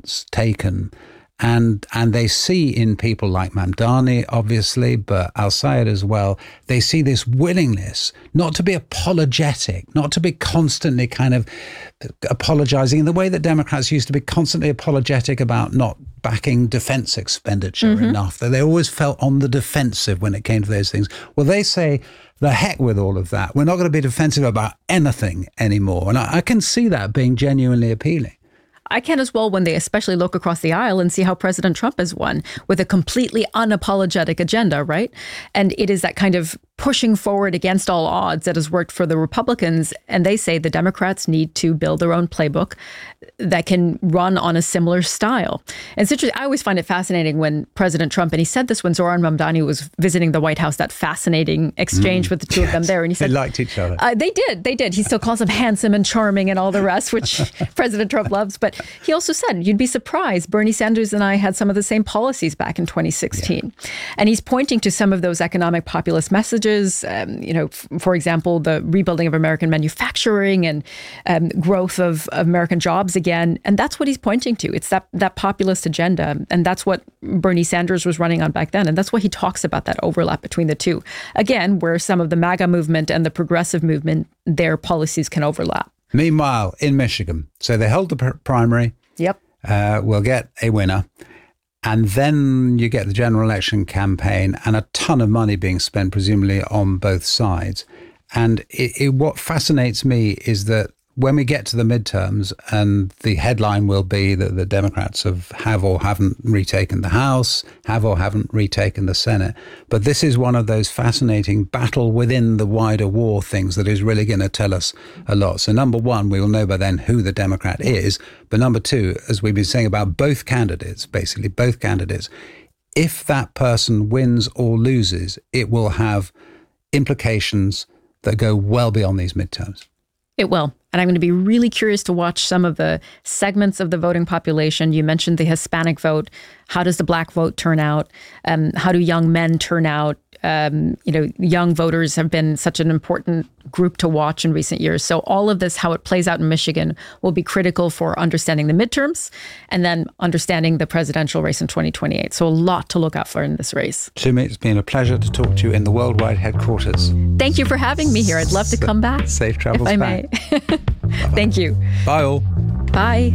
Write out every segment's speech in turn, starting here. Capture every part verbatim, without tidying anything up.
stance taken. And and they see in people like Mamdani, obviously, but Al-Sayed as well, they see this willingness not to be apologetic, not to be constantly kind of apologizing in the way that Democrats used to be constantly apologetic about not backing defense expenditure mm-hmm. enough, that they always felt on the defensive when it came to those things. Well, they say, the heck with all of that. We're not going to be defensive about anything anymore. And I, I can see that being genuinely appealing. I can as well when they especially look across the aisle and see how President Trump has won with a completely unapologetic agenda, right? And it is that kind of pushing forward against all odds that has worked for the Republicans. And they say the Democrats need to build their own playbook that can run on a similar style. And it's interesting. I always find it fascinating when President Trump, and he said this when Zohran Mamdani was visiting the White House, that fascinating exchange mm, with the two yes. of them there. And he said, they liked each other. Uh, they did. They did. He still calls him handsome and charming and all the rest, which President Trump loves. But he also said, you'd be surprised. Bernie Sanders and I had some of the same policies back in twenty sixteen. Yeah. And he's pointing to some of those economic populist messages. Um, you know, f- for example, the rebuilding of American manufacturing and um, growth of, of American jobs again. And that's what he's pointing to. It's that, that populist agenda. And that's what Bernie Sanders was running on back then. And that's why he talks about that overlap between the two. Again, where some of the MAGA movement and the progressive movement, their policies can overlap. Meanwhile, in Michigan, so they hold the pr- primary. Yep. Uh, we'll get a winner. And then you get the general election campaign and a ton of money being spent, presumably on both sides. And it, it, what fascinates me is that when we get to the midterms, and the headline will be that the Democrats have, have or haven't retaken the House, have or haven't retaken the Senate. But this is one of those fascinating battle within the wider war things that is really going to tell us a lot. So number one, we will know by then who the Democrat is. But number two, as we've been saying about both candidates, basically both candidates, if that person wins or loses, it will have implications that go well beyond these midterms. It will. And I'm going to be really curious to watch some of the segments of the voting population. You mentioned the Hispanic vote. How does the Black vote turn out? Um, how do young men turn out? Um, you know, young voters have been such an important group to watch in recent years. So all of this, how it plays out in Michigan, will be critical for understanding the midterms and then understanding the presidential race in twenty twenty-eight. So a lot to look out for in this race. Sumi, it's been a pleasure to talk to you in the worldwide headquarters. Thank you for having me here. I'd love to come back. Safe travels if I back. may. Thank you. Bye all. Bye.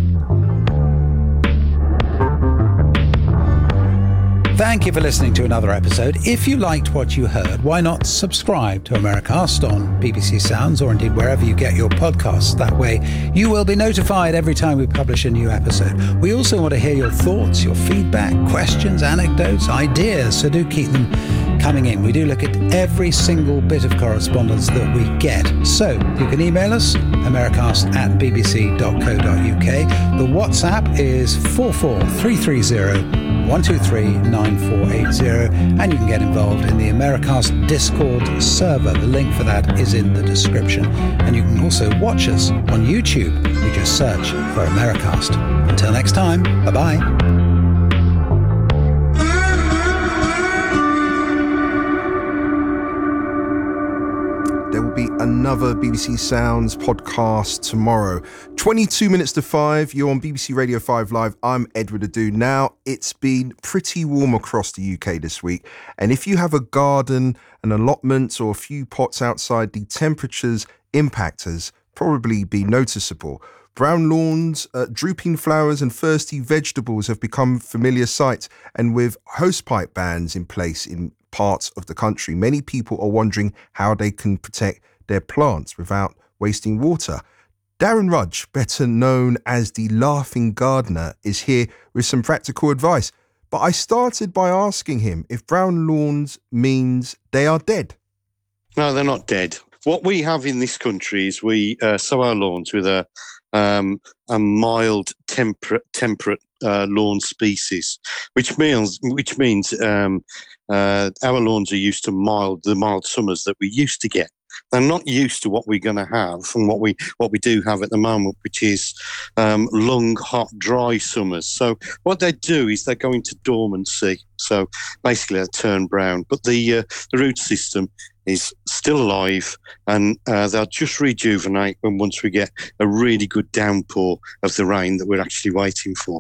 Thank you for listening to another episode. If you liked what you heard, why not subscribe to Americast on B B C Sounds or indeed wherever you get your podcasts. That way you will be notified every time we publish a new episode. We also want to hear your thoughts, your feedback, questions, anecdotes, ideas, so do keep them coming in. We do look at every single bit of correspondence that we get. So you can email us, americast at b b c dot co dot u k. The WhatsApp is four four three three zero one two three nine four eight zero, and you can get involved in the Americast Discord server. The link for that is in the description. And you can also watch us on YouTube. You just search for Americast. Until next time, bye-bye. There will be another B B C Sounds podcast tomorrow. twenty-two minutes to five, you're on B B C Radio five Live. I'm Edward Adu. Now, it's been pretty warm across the U K this week. And if you have a garden, an allotment, or a few pots outside, the temperature's impact has probably been noticeable. Brown lawns, uh, drooping flowers and thirsty vegetables have become familiar sights. And with hosepipe bans in place in parts of the country, many people are wondering how they can protect their plants without wasting water. Darren Rudge, better known as the Laughing Gardener, is here with some practical advice. But I started by asking him if brown lawns means they are dead. No, they're not dead. What we have in this country is we uh, sow our lawns with a um, a mild, temperate, temperate uh, lawn species, which means which means um, uh, our lawns are used to mild the mild summers that we used to get. They're not used to what we're going to have and what we what we do have at the moment, which is um, long, hot, dry summers. So what they do is they go into dormancy. So basically they turn brown. But the uh, the root system is still alive, and uh, they'll just rejuvenate when once we get a really good downpour of the rain that we're actually waiting for.